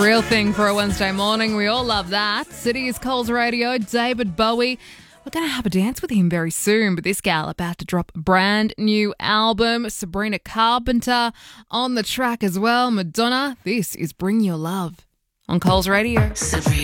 real thing for a Wednesday morning. We all love that. City is Coles Radio, David Bowie. We're going to have a dance with him very soon, but this gal about to drop a brand new album. Sabrina Carpenter on the track as well. Madonna, this is Bring Your Love on Coles Radio.